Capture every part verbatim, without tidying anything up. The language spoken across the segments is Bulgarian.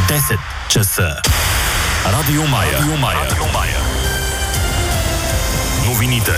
десет часа. Радио Мая. Радио Мая. Радио Мая. Новините.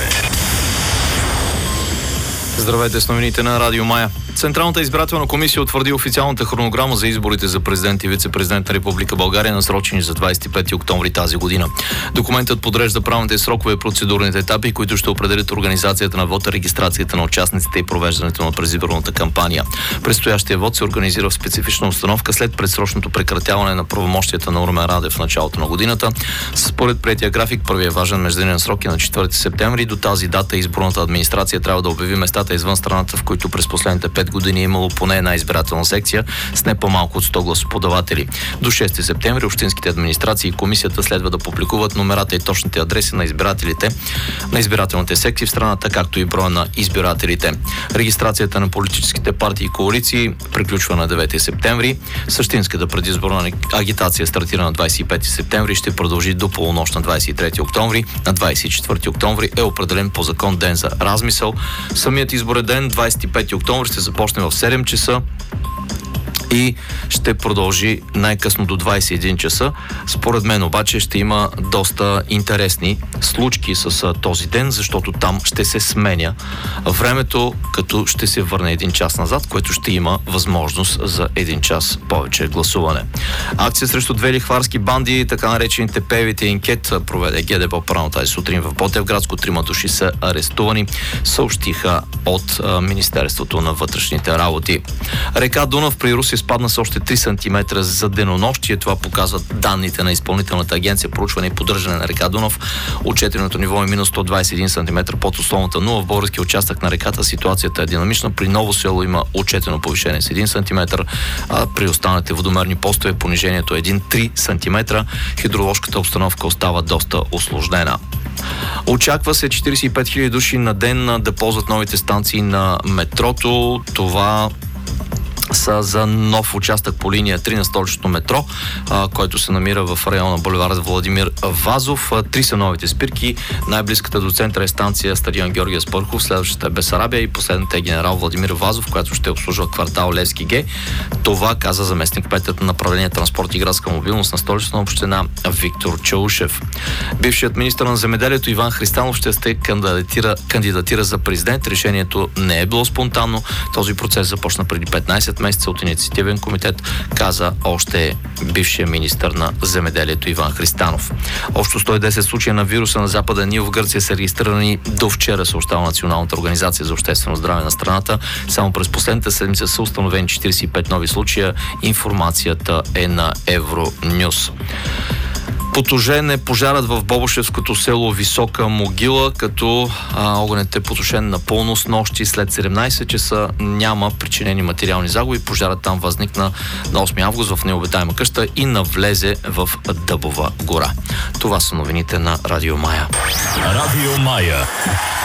Здравейте с новините на Радио Мая. Централната избирателна комисия утвърди официалната хронограма за изборите за президент и вице-президент на Република България, насрочени за двадесет и пети октомври тази година. Документът подрежда правните срокове и процедурните етапи, които ще определят организацията на вота, регистрацията на участниците и провеждането на предизборната кампания. Предстоящия вод се организира в специфична установка след предсрочното прекратяване на правомощията на Румен Радев в началото на годината. Според приетия график, първият важен междинен срок е на четвърти септември. До тази дата изборната администрация трябва да обяви местата извън страната, в които през последните пет години е имало поне една избирателна секция с не по-малко от сто гласоподаватели. До шести септември общинските администрации и комисията следва да публикуват номерата и точните адреси на избирателите на избирателните секции в страната, както и броя на избирателите. Регистрацията на политическите партии и коалиции приключва на девети септември. Същинската предизборна агитация стартира на двадесет и пети септември и ще продължи до полунощ на двадесет и трети октомври. На двадесет и четвърти октомври е определен по закон ден за размисъл. Самият изборен ден, двадесет и пети октомври, ще започне в седем часа и ще продължи най-късно до двадесет и един часа. Според мен обаче ще има доста интересни случки с този ден, защото там ще се сменя времето, като ще се върне един час назад, което ще има възможност за един час повече гласуване. Акция срещу две лихварски банди, така наречените Певите Инкет, проведе ГДБОП по-рано тази сутрин в Ботевградско. Трима души са арестувани, съобщиха от а, Министерството на вътрешните работи. Река Дунав при Руси спадна с още три сантиметра за денонощие. Това показват данните на Изпълнителната агенция проучване и поддържане на река Дунав. Отчетеното ниво е минус сто двадесет и един сантиметра под условната нула. В българския участък на реката ситуацията е динамична. При Ново село има отчетено повишение с един сантиметър, а при останалите водомерни постове понижението е един до три сантиметра. Хидроложката обстановка остава доста усложнена. Очаква се четиридесет и пет хиляди души на ден да ползват новите станции на метрото. Това са за нов участък по линия три на столичното метро, а, който се намира в района булевард Владимир Вазов. А, три са новите спирки. Най-близката до центъра е станция Стадион Георгия Спархов, следващата е Бесарабия и последната е Генерал Владимир Вазов, която ще обслужва квартал Левски Г. Това каза заместник-кметът на направление транспорт и градска мобилност на столична община Виктор Чаушев. Бившият министър на земеделието Иван Христанов ще се кандидатира, кандидатира за президент. Решението не е било спонтанно. Този процес започна преди петнадесет месеца от инициативен комитет, каза още бившия министър на земеделието Иван Христанов. Общо сто и десет случая на вируса на Западен Нил в Гърция са регистрирани до вчера, съобщава Националната организация за обществено здраве на страната. Само през последната седмица са установени четиридесет и пет нови случая. Информацията е на Евронюс. Потушен е пожарът в Бобошевското село Висока могила, като а, огънят е потушен напълно с нощи след седемнадесет часа. Няма причинени материални загуби. Пожарът там възникна на осми август в необитаема къща и навлезе в Дъбова гора. Това са новините на Радио Мая. Радио Мая.